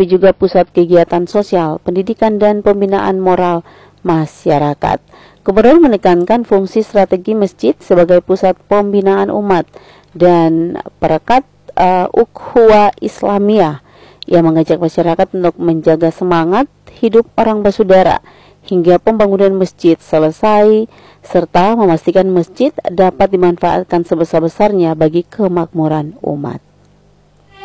tapi juga pusat kegiatan sosial, pendidikan, dan pembinaan moral masyarakat. Gubernur menekankan fungsi strategi masjid sebagai pusat pembinaan umat dan perekat ukhuwah Islamiyah yang mengajak masyarakat untuk menjaga semangat hidup orang bersaudara hingga pembangunan masjid selesai, serta memastikan masjid dapat dimanfaatkan sebesar-besarnya bagi kemakmuran umat.